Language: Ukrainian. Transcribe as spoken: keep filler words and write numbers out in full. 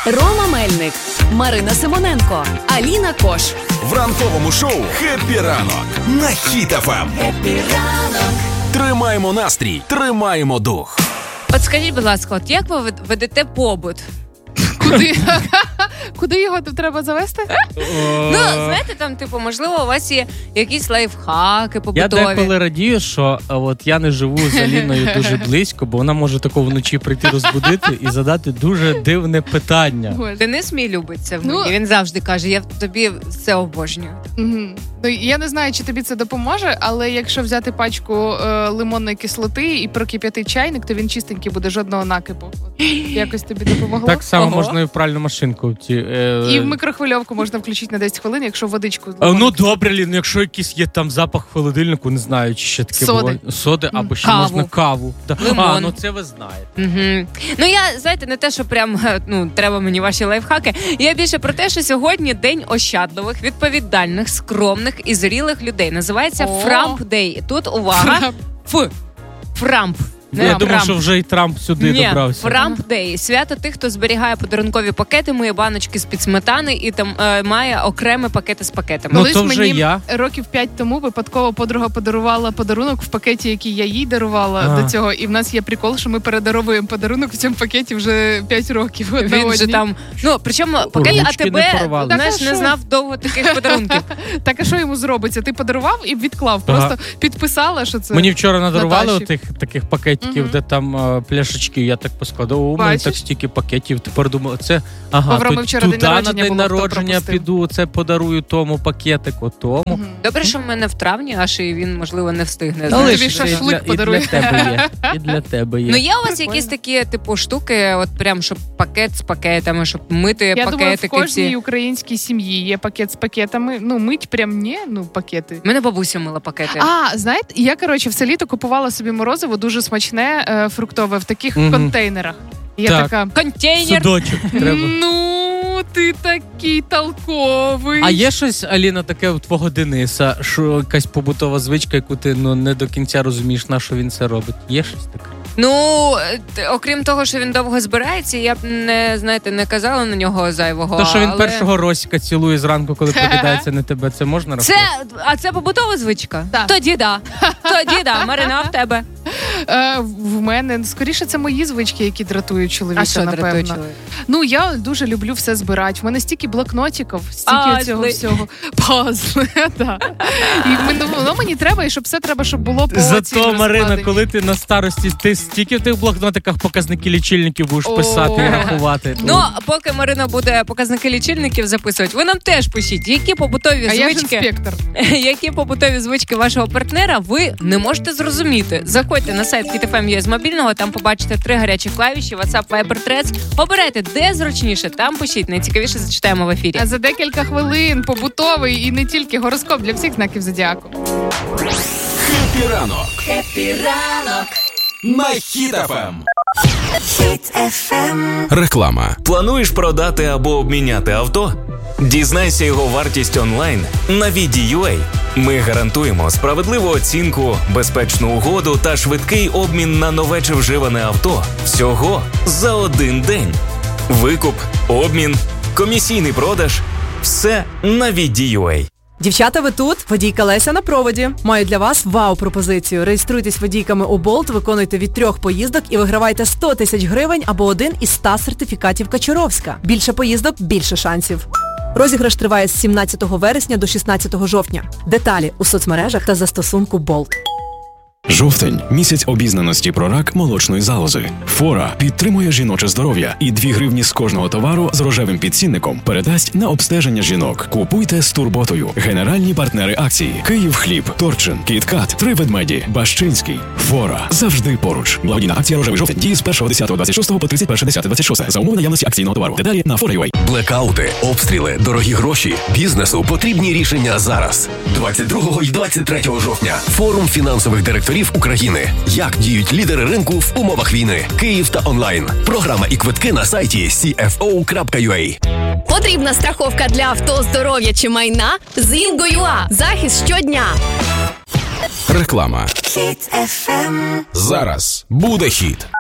Рома Мельник, Марина Симоненко, Аліна Кош. В ранковому шоу «Хеппі ранок» на Хіт еф ем. Хеппі ранок. Тримаємо настрій, тримаємо дух. От скажіть, будь ласка, от як ви ведете побут? Куди? Куди його тут треба завести? Ну, знаєте, там, типу, можливо, у вас є якісь лайфхаки побутові. Я деколи радію, що от я не живу з Аліною дуже близько, бо вона може такого вночі прийти розбудити і задати дуже дивне питання. Денис мій любить це в мені. Ну, він завжди каже, я тобі це обожнюю. Угу. Ну, я не знаю, чи тобі це допоможе, але якщо взяти пачку е, лимонної кислоти і прокип'ятити чайник, то він чистенький буде, жодного накипу. Якось тобі допомогло? Так само Ого. можна і в пральну машинку. Ті, е... І в микрохвильовку можна включити на десять хвилин, якщо водичку... А, ну добре, Лін, якщо якийсь є там запах в холодильнику, не знаю, чи ще таке Соди. буває. Соди, або ще Каву. можна каву. Да. Лимон. А, ну це ви знаєте. Угу. Ну, я, знаєте, не те, що прям, ну, треба мені ваші лайфхаки. Я більше про те, що сьогодні день ощадливих, відповідальних, скромних і зрілих людей. Називається О. Фрамп Дей. Тут увага. Ф. Фрамп. Не Я думав, Фрамп. що вже і Трамп сюди Ні, добрався. Фрамп Дей. Свято тих, хто зберігає подарункові пакети, миє баночки з-під сметани і там е, має окремі пакети з пакетами. Ну, Колись то вже мені я. років п'ять тому випадково подруга подарувала подарунок в пакеті, який я їй дарувала А. до цього. І в нас є прикол, що ми передаровуємо подарунок в цьому пакеті вже п'ять років. на Він же одній. там, ну, причому пакет Ручки АТБ, не порвали. знаєш, Так, а не що? знав довго таких подарунків. Так, а що йому зробиться? Ти подарував і відклав. Ага. Просто підписала, що це... Мені вчора надарували Наташі. отих таких пакетиків, Мгм. де там е, пляшечки, я так поскладав, у мене Бачиш? так стільки пакетів. Тепер думаю, це ага, Бо в Роми тут- вчора день туди на народження день було, хто народження пропустив. піду, це подарую тому пакетику, тому. Мгм. Добре, що в мене в травні, аж і він, можливо, не встигне. Ну, знаєш. тобі це і шашлик для, і для подарує. тебе є. І для тебе є. Ну, є у вас Прикольно. якісь такі, типу, штуки, от прям, щоб пакет з пакетами, щоб мити Я думаю, в пакетики кожній всі. українській сім'ї є пакет з пакетами. Ну, мить прям ні, ну, пакети. У мене бабуся мила пакети. А, знаєте, я, коротше, все літо купувала собі морозиво дуже смачне, е, фруктове, в таких Мгм. контейнерах. І я Так. така, Контейнер. Судочок треба. ну, ти такий толковий. А є щось, Аліна, таке у твого Дениса, що якась побутова звичка, яку ти ну, не до кінця розумієш, на що він це робить? Є щось таке? Ну, е, т- окрім того, що він довго збирається, я б не, знаєте, не казала на нього зайвого. То, що він але... першого Росіка цілує зранку, коли прокидається на тебе, це можна Це, рахувати? а це побутова звичка? Да. Тоді да. Тоді да. Марина, в тебе. Е, в мене, скоріше, це мої звички, які дратують чоловіка, А що напевно. дратує чоловік? Ну, я дуже люблю все збирати. В мене стільки блокнотиків, стільки Пазли. цього всього. Пазли, да. І мен- воно мені треба, і щоб все треба, щоб було по Зато, цій Марина, розкладеній. коли ти на старості, ти стільки в тих блокнотиках показники лічильників будеш О. писати і рахувати. Ну, поки Марина буде показники лічильників записувати, ви нам теж пишіть, які побутові А я ж звички, інспектор. які побутові звички вашого партнера ви не можете зрозуміти. Заходьте на сайт Хіт еф ем ю а з мобільного, там побачите три гарячі клавіші, WhatsApp, Viber, Threads. Обирайте, де зручніше, там пишіть. Найцікавіше зачитаємо в ефірі. А за декілька хвилин побутовий і не тільки гороскоп для всіх знаків зодіаку. Хеппі ранок. Хеппі ранок. На Хіт еф ем. Хіт еф ем. Реклама. Плануєш продати або обміняти авто? Дізнайся його вартість онлайн на Віді.ua. Ми гарантуємо справедливу оцінку, безпечну угоду та швидкий обмін на нове чи вживане авто всього за один день. Викуп, обмін, комісійний продаж – все на Віді.ua. Дівчата, ви тут? Водійка Леся на проводі. Маю для вас вау-пропозицію. Реєструйтесь водійками у Болт, виконуйте від трьох поїздок і вигравайте сто тисяч гривень або один із ста сертифікатів Качуровська. Більше поїздок – більше шансів. Розіграш триває з сімнадцятого вересня до шістнадцятого жовтня. Деталі у соцмережах та застосунку Болт. Жовтень – місяць обізнаності про рак молочної залози. Фора підтримує жіноче здоров'я і дві гривні з кожного товару з рожевим підцінником передасть на обстеження жінок. Купуйте з турботою. Генеральні партнери акції: Київхліб, Торчин, Кіткат, Три ведмеді, Бащинський. Фора завжди поруч. Благодійна акція «Рожевий жовтень» діє з першого десятого двадцять шостого по тридцять перше десяте двадцять шосте за умови наявності акційного товару. Деталі на фора крапка ю а. Блекаути, обстріли, дорогі гроші. Бізнесу потрібні рішення зараз. двадцять другого і двадцять третього жовтня. Форум фінансових директорів України. Як діють лідери ринку в умовах війни. Київ та онлайн. Програма і квитки на сайті сі еф о крапка ю а. Потрібна страховка для авто, здоров'я чи майна? З Інго.ua. Захист щодня. Реклама. Хіт еф ем. Зараз буде хіт.